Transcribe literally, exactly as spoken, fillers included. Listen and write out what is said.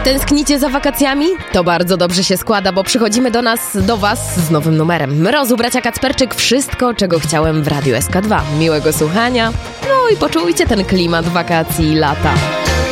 Tęsknicie za wakacjami? To bardzo dobrze się składa, bo przychodzimy do nas, do was z nowym numerem. Mrozu, bracia Kacperczyk, wszystko, czego chciałem w Radiu S K dwa. Miłego słuchania, no i poczujcie ten klimat wakacji i lata.